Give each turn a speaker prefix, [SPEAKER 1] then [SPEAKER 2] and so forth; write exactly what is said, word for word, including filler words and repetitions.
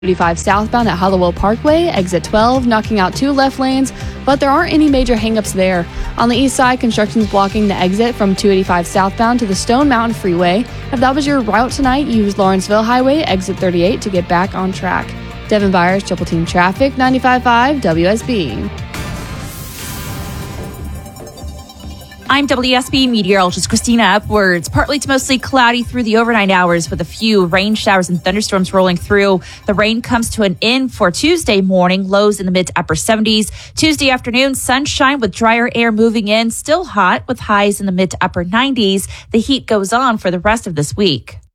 [SPEAKER 1] eighty-five southbound at Hallowell Parkway, exit twelve, knocking out two left lanes, but there aren't any major hangups there. On the east side, construction's blocking the exit from two eighty-five southbound to the Stone Mountain Freeway. If that was your route tonight, use Lawrenceville Highway, exit thirty-eight to get back on track. Devin Byers, Triple Team Traffic, ninety-five point five W S B.
[SPEAKER 2] I'm W S B meteorologist Christina Upwards. Partly to mostly cloudy through the overnight hours with a few rain showers and thunderstorms rolling through. The rain comes to an end for Tuesday morning, lows in the mid to upper seventies. Tuesday afternoon, sunshine with drier air moving in, still hot with highs in the mid to upper nineties. The heat goes on for the rest of this week.